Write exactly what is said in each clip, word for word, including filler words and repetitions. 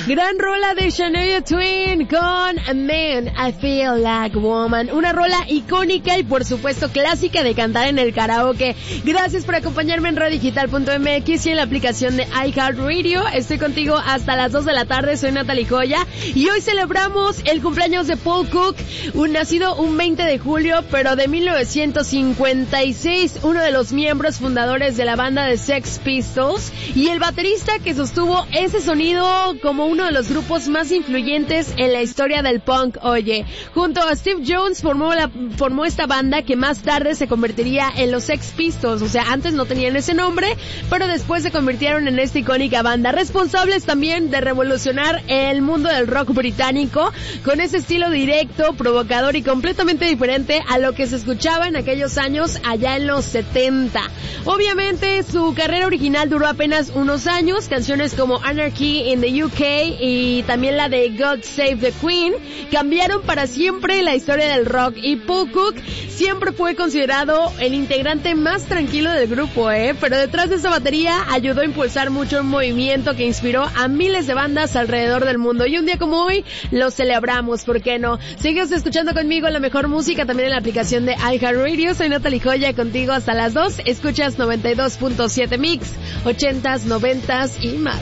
Gran rola de Shania Twain con Man, I Feel Like Woman. Una rola icónica y por supuesto clásica de cantar en el karaoke. Gracias por acompañarme en radiodigital punto m x y en la aplicación de iHeartRadio. Estoy contigo hasta las dos de la tarde, soy Natalie Joya y hoy celebramos el cumpleaños de Paul Cook, un nacido un veinte de julio, pero de mil novecientos cincuenta y seis, uno de los miembros fundadores de la banda de Sex Pistols y el baterista que sostuvo ese sonido como uno de los grupos más influyentes en la historia del punk. Oye, junto a Steve Jones formó la formó esta banda que más tarde se convertiría en los Sex Pistols. O sea, antes no tenían ese nombre, pero después se convirtieron en esta icónica banda, responsables también de revolucionar el mundo del rock británico con ese estilo directo, provocador y completamente diferente a lo que se escuchaba en aquellos años allá en los setenta. Obviamente su carrera original duró apenas unos años. Canciones como Anarchy in the U K y también la de God Save the Queen cambiaron para siempre la historia del rock, y Paul Cook siempre fue considerado el integrante más tranquilo del grupo, ¿eh? Pero detrás de esa batería ayudó a impulsar mucho un movimiento que inspiró a miles de bandas alrededor del mundo, y un día como hoy lo celebramos, ¿por qué no? Sigues escuchando conmigo la mejor música también en la aplicación de iHeartRadio. Soy Natalie Joya, contigo hasta las dos. Escuchas noventa y dos punto siete Mix, ochentas, noventas y más.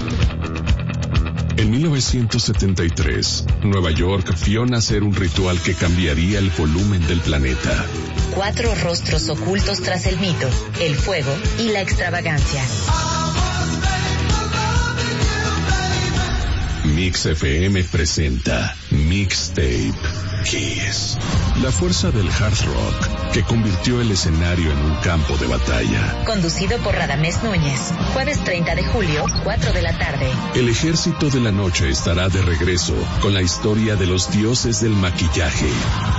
En mil novecientos setenta y tres, Nueva York vio nacer un ritual que cambiaría el volumen del planeta. Cuatro rostros ocultos tras el mito, el fuego y la extravagancia. Mix F M presenta Mixtape Kiss. La fuerza del hard rock que convirtió el escenario en un campo de batalla. Conducido por Radamés Núñez. Jueves treinta de julio, cuatro de la tarde. El ejército de la noche estará de regreso con la historia de los dioses del maquillaje.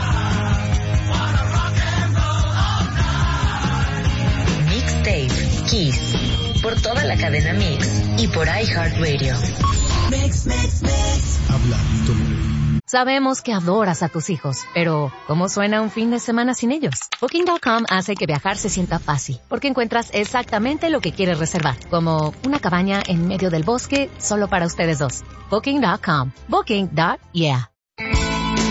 Mixtape Kiss. Por toda la cadena Mix y por iHeartRadio. Mix, mix, mix. Hablando. Sabemos que adoras a tus hijos, pero ¿cómo suena un fin de semana sin ellos? Booking punto com hace que viajar se sienta fácil, porque encuentras exactamente lo que quieres reservar, como una cabaña en medio del bosque solo para ustedes dos. Booking punto com. Booking. Yeah.